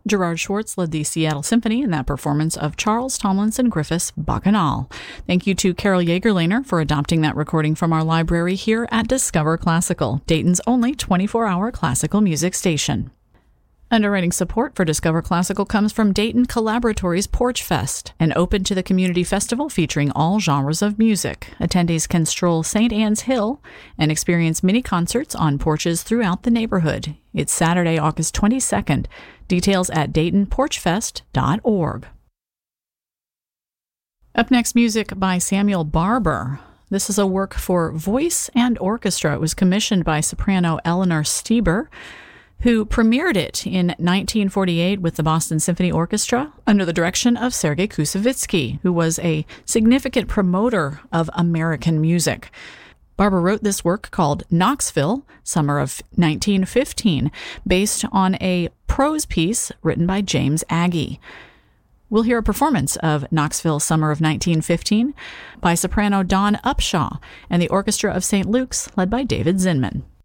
Gerard Schwartz led the Seattle Symphony in that performance of Charles Tomlinson Griffith's Bacchanal. Thank you to Carol Jaegerleiner for adopting that recording from our library here at Discover Classical, Dayton's only 24-hour classical music station. Underwriting support for Discover Classical comes from Dayton Collaboratory's Porch Fest, an open-to-the-community festival featuring all genres of music. Attendees can stroll St. Anne's Hill and experience mini-concerts on porches throughout the neighborhood. It's Saturday, August 22nd. Details at DaytonPorchFest.org. Up next, music by Samuel Barber. This is a work for voice and orchestra. It was commissioned by soprano Eleanor Stieber, who premiered it in 1948 with the Boston Symphony Orchestra under the direction of Sergei Koussevitzky, who was a significant promoter of American music. Barber wrote this work called Knoxville, summer of 1915, based on a prose piece written by James Agee. We'll hear a performance of Knoxville, summer of 1915 by soprano Dawn Upshaw and the Orchestra of St. Luke's, led by David Zinman.